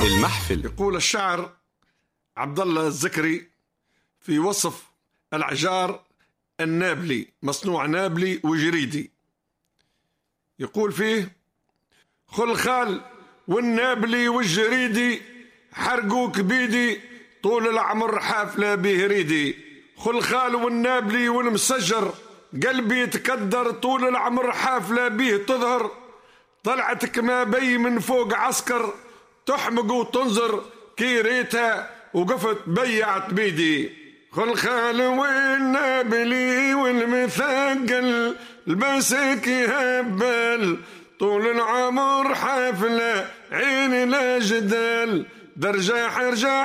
المحفل. يقول الشاعر عبد الله الزكري في وصف العجار النابلي، مصنوع نابلي وجريدي، يقول فيه: خلخال والنابلي والجريدي حرقوك بيدي، طول العمر حافلة بهريدي. خلخال والنابلي والمسجر قلبي يتكدر، طول العمر حافلة به تظهر. طلعتك ما بي من فوق عسكر، تحمق وتنظر كي ريتها وقفت بيعت بيدي. خلخال والنابلي والمثقل البسك يهبل، طول العمر حافلة عيني لا جدال. درجة حرجة